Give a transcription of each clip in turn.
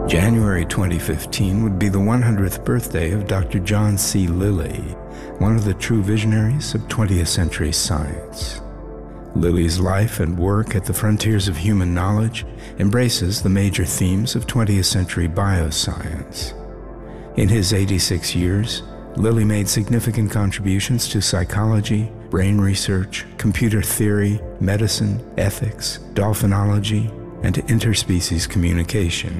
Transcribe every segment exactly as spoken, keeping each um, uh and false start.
January twenty fifteen would be the one hundredth birthday of Doctor John C. Lilly, one of the true visionaries of twentieth century science. Lilly's life and work at the frontiers of human knowledge embraces the major themes of twentieth century bioscience. In his eighty-six years, Lilly made significant contributions to psychology, brain research, computer theory, medicine, ethics, dolphinology, and to interspecies communication.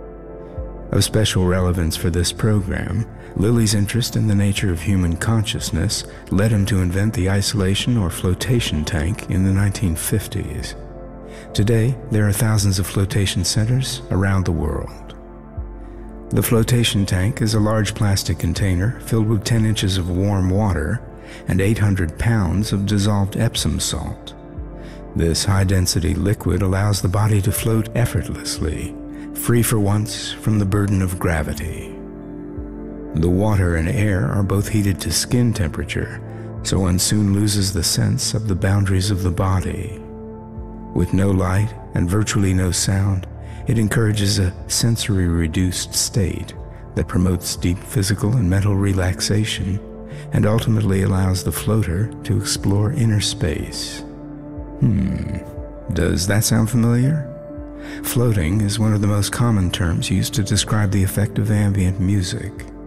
Of special relevance for this program, Lilly's interest in the nature of human consciousness led him to invent the isolation or flotation tank in the nineteen fifties. Today, there are thousands of flotation centers around the world. The flotation tank is a large plastic container filled with ten inches of warm water and eight hundred pounds of dissolved Epsom salt. This high-density liquid allows the body to float effortlessly, free for once from the burden of gravity. The water and air are both heated to skin temperature, so one soon loses the sense of the boundaries of the body. With no light and virtually no sound, it encourages a sensory-reduced state that promotes deep physical and mental relaxation and ultimately allows the floater to explore inner space. Hmm, does that sound familiar? Floating is one of the most common terms used to describe the effect of ambient music.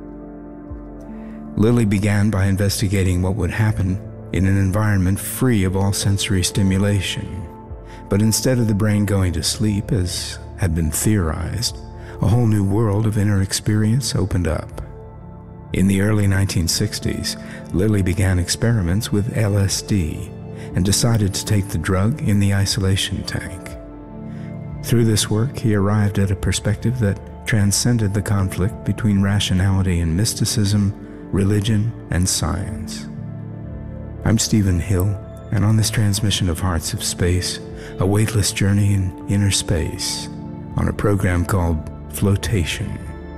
Lilly began by investigating what would happen in an environment free of all sensory stimulation. But instead of the brain going to sleep, as had been theorized, a whole new world of inner experience opened up. In the early nineteen sixties, Lilly began experiments with L S D and decided to take the drug in the isolation tank. Through this work, he arrived at a perspective that transcended the conflict between rationality and mysticism, religion and science. I'm Stephen Hill, and on this transmission of Hearts of Space, a weightless journey in inner space, on a program called Flotation.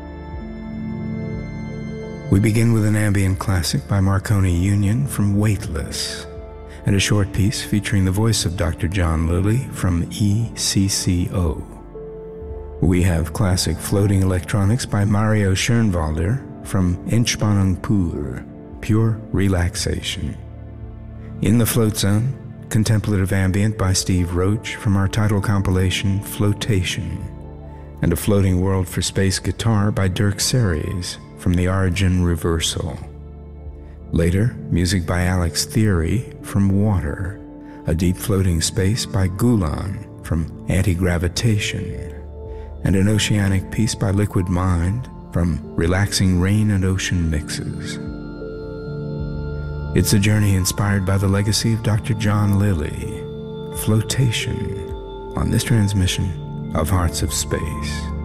We begin with an ambient classic by Marconi Union from Weightless, and a short piece featuring the voice of Doctor John Lilly from E C C O. We have classic floating electronics by Mario Schoenwalder from Entspannung pur, pure relaxation. In the Float Zone, contemplative ambient by Steve Roach from our title compilation Flotation, and a floating world for space guitar by Dirk Series from the Origin Reversal. Later, music by Alex Theory from Water, a deep floating space by Gulan from Anti-Gravitation, and an oceanic piece by Liquid Mind from Relaxing Rain and Ocean Mixes. It's a journey inspired by the legacy of Doctor John Lilly, Flotation, on this transmission of Hearts of Space.